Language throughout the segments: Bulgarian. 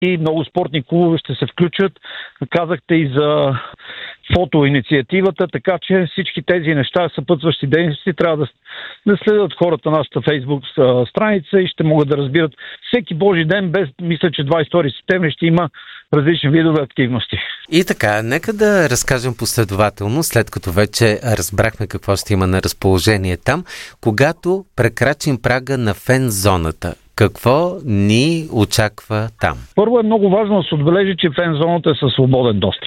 и много спортни клубове ще се включат. Казахте и за фотоинициативата, така че всички тези неща, съпътстващи дейности, трябва да следят хората нашата Фейсбук страница и ще могат да разбират всеки Божи ден, без мисля, че 22 септември ще има различни видове активности. И така, нека да разкажем последователно, след като вече разбрахме какво ще има на разположение там, когато прекрачим прага на фен-зоната. Какво ни очаква там? Първо е много важно да се отбележи, че фен-зоната е със свободен достъп.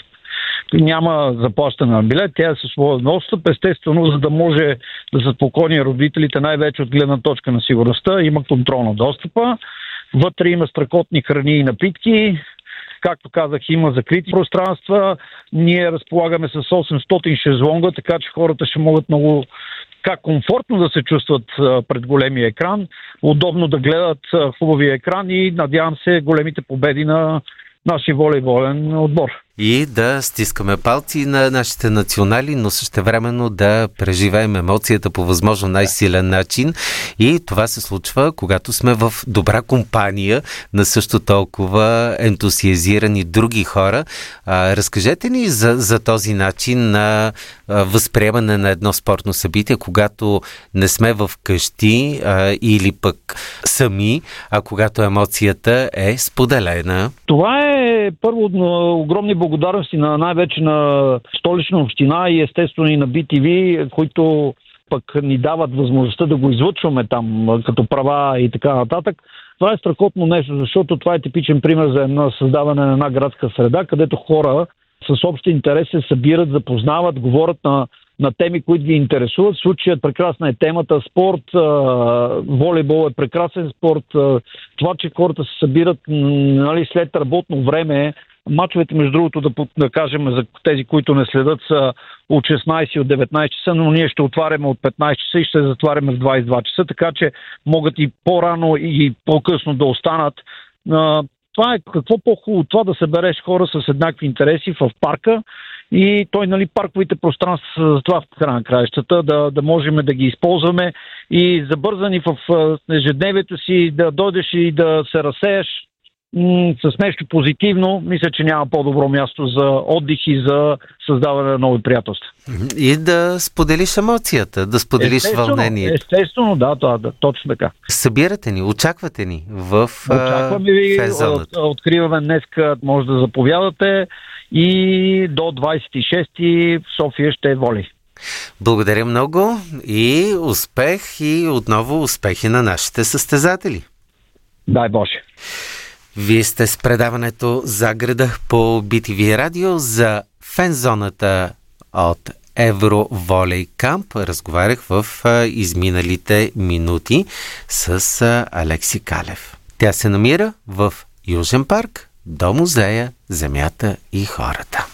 Няма заплащане на билет, тя е със свободен достъп. Естествено, за да може да са спокойни родителите, най-вече от гледна точка на сигурността, има контрол на достъпа. Вътре има страхотни храни и напитки. Както казах, има закрити пространства. Ние разполагаме с 800 шезлонга, така че хората ще могат много комфортно да се чувстват пред големия екран, удобно да гледат хубавия екран и надявам се големите победи на нашия волейболен отбор. И да стискаме палци на нашите национали, но същевременно да преживеем емоцията по възможно най-силен начин. И това се случва, когато сме в добра компания на също толкова ентусиазирани други хора. Разкажете ни за този начин на възприемане на едно спортно събитие, когато не сме в къщи или пък сами, а когато емоцията е споделена. Това е първо огромни благодарности най-вече на Столична община и естествено и на BTV, които пък ни дават възможността да го излъчваме там като права и така нататък. Това е страхотно нещо, защото това е типичен пример за създаване на една градска среда, където хора с общи интерес се събират, запознават, говорят на теми, които ги интересуват. В случая прекрасна е темата спорт, волейбол е прекрасен спорт. Това, че хората се събират след работно време, мачовете, между другото, да кажем за тези, които не следят, са от 16 и от 19 часа, но ние ще отваряме от 15 часа и ще затваряме в 22 часа, така че могат и по-рано и по-късно да останат. Това е какво по-хубаво това да събереш хора с еднакви интереси в парка и парковите пространства са за това в края на краищата, да можем да ги използваме и забързани в ежедневието си да дойдеш и да се разсеяш с нещо позитивно, мисля, че няма по-добро място за отдих и за създаване на нови приятелства. И да споделиш емоцията, да споделиш вълнението. Естествено, да, точно така. Събирате ни, очаквате ни в Очакваме ви, откриваме днеска, може да заповядате и до 26 в София ще е воли. Благодаря много и успех и отново успехи на нашите състезатели. Дай Боже. Вие сте с предаването Заграда по BTV Радио за фен-зоната от Евроволей Камп. Разговарях в изминалите минути с Алекси Калев. Тя се намира в Южен парк до музея Земята и хората.